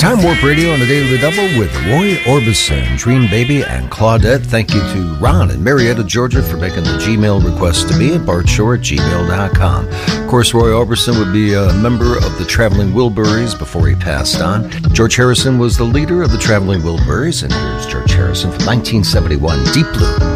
Time Warp Radio on the Daily Double with Roy Orbison, Dream Baby, and Claudette. Thank you to Ron in Marietta, Georgia for making the Gmail request to me at bartshore@gmail.com. Of course, Roy Orbison would be a member of the Traveling Wilburys before he passed on. George Harrison was the leader of the Traveling Wilburys, and here's George Harrison from 1971, Deep Blue.